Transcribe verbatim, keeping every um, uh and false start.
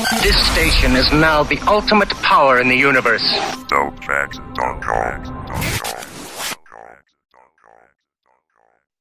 This station is now the ultimate power in the universe. So fat, don't call.